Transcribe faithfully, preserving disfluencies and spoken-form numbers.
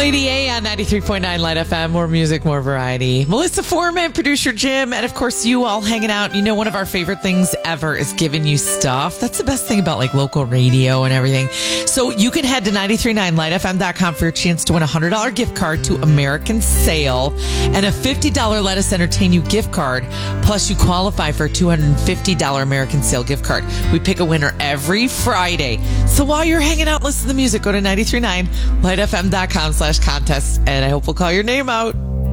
Lady A on ninety-three point nine Light F M. More music, more variety. Melissa Foreman, producer Jim, and of course you all hanging out. You know, one of our favorite things ever is giving you stuff. That's the best thing about like local radio and everything. So you can head to nine three nine light f m dot com for your chance to win a one hundred dollars gift card to American Sale and a fifty dollars Let Us Entertain You gift card. Plus you qualify for a two hundred fifty dollars American Sale gift card. We pick a winner every Friday. So while you're hanging out, listen to the music, go to nine three nine light f m dot com slash contest, and I hope we'll call your name out.